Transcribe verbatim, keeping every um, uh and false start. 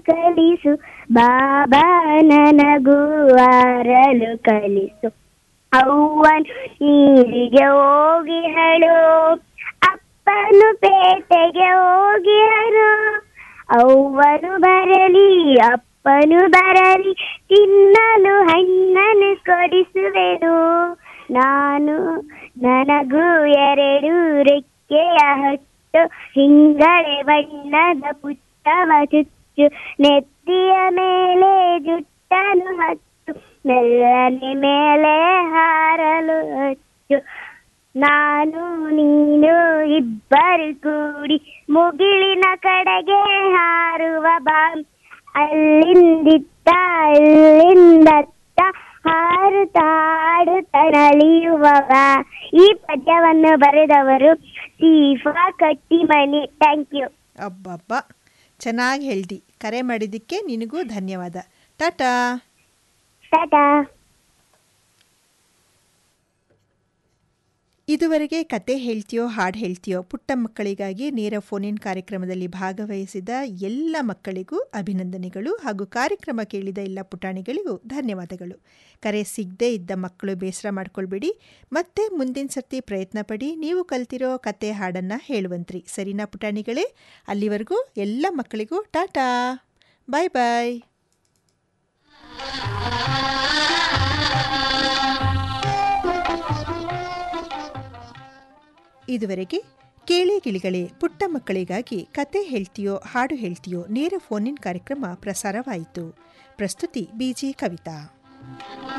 ಕಲಿಸು, ಬಾಬಾ ನನಗೂ ಆರಲು ಕಲಿಸು. ಅವ್ವನು ನೀರಿಗೆ ಹೋಗಿ ಹಳು, ಅಪ್ಪನು ಪೇಟೆಗೆ ಹೋಗಿ ಹರು. ಅವ್ವನು ಬರಲಿ ಅಪ್ಪನು ಬರಲಿ, ತಿನ್ನಲು ಹಣ್ಣನ್ನು ಕೊಡಿಸುವೆನು. ನಾನು ನನಗೂ ಎರಡು ರೆಕ್ಕೆಯ ಹಟ್ಟು, ಹಿಂಗಳೆ ಬಣ್ಣದ ಪುಟ್ಟವ ಚುಚ್ಚು. ನೆತ್ತಿಯ ಮೇಲೆ ಜುಟ್ಟನು ಹಚ್ಚು, ಮೆಲ್ಲನೆ ಮೇಲೆ ಹಾರಲು ಹಚ್ಚು. ನಾನು ನೀನು ಇಬ್ಬರು ಕೂಡಿ ಮುಗಿಲಿನ ಕಡೆಗೆ ಹಾರುವ ಬಾ. ಅಲ್ಲಿಂದಿತ್ತ ಅಲ್ಲಿಂದತ್ತ ಹಾರುತ್ತಾ ಹಾಡುತ್ತಾ ನಲಿಯುವ ಬಾ. ಈ ಪದ್ಯವನ್ನು ಬರೆದವರು ಸೀಫಾ ಕಟ್ಟಿಮನಿ. Thank you. ಅಬ್ಬಬ್ಬ, ಚೆನ್ನಾಗಿ ಹೇಳ್ದಿ. ಕರೆ ಮಾಡಿದ್ದಕ್ಕೆ ನಿನಗೂ ಧನ್ಯವಾದ. ಟಾಟಾ ಟಾಟಾ. ಇದುವರೆಗೆ ಕತೆ ಹೇಳ್ತೀಯೋ ಹಾಡು ಹೇಳ್ತೀಯೋ ಪುಟ್ಟ ಮಕ್ಕಳಿಗಾಗಿ ನೇರ ಫೋನ್ ಕಾರ್ಯಕ್ರಮದಲ್ಲಿ ಭಾಗವಹಿಸಿದ ಎಲ್ಲ ಮಕ್ಕಳಿಗೂ ಅಭಿನಂದನೆಗಳು ಹಾಗೂ ಕಾರ್ಯಕ್ರಮ ಕೇಳಿದ ಎಲ್ಲ ಪುಟಾಣಿಗಳಿಗೂ ಧನ್ಯವಾದಗಳು. ಕರೆ ಸಿಗದೇ ಇದ್ದ ಮಕ್ಕಳು ಬೇಸರ ಮಾಡ್ಕೊಳ್ಬೇಡಿ, ಮತ್ತೆ ಮುಂದಿನ ಸರ್ತಿ ಪ್ರಯತ್ನ ಪಡಿ ನೀವು ಕಲ್ತಿರೋ ಕತೆ ಹಾಡನ್ನು ಹೇಳುವಂತ್ರಿ. ಸರಿನಾ ಪುಟಾಣಿಗಳೇ? ಅಲ್ಲಿವರೆಗೂ ಎಲ್ಲ ಮಕ್ಕಳಿಗೂ ಟಾಟಾ, ಬಾಯ್ ಬಾಯ್. ಇದುವರೆಗೆ ಕೇಳಿ ಗಿಳಿಗಳೇ ಪುಟ್ಟ ಮಕ್ಕಳಿಗಾಗಿ ಕತೆ ಹೇಳ್ತೀಯೋ ಹಾಡು ಹೇಳ್ತೀಯೋ ನೇರ ಫೋನ್ ಇನ್ ಕಾರ್ಯಕ್ರಮ ಪ್ರಸಾರವಾಯಿತು. ಪ್ರಸ್ತುತಿ ಬಿಜಿ ಕವಿತಾ.